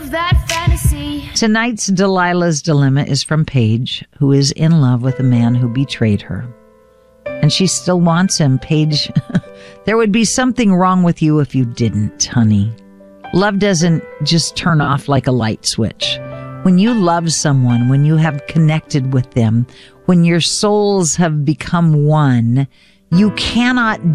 of that fantasy. Tonight's Delilah's Dilemma is from Paige, who is in love with a man who betrayed her. And she still wants him. Paige, there would be something wrong with you if you didn't, honey. Love doesn't just turn off like a light switch. When you love someone, when you have connected with them, when your souls have become one, you cannot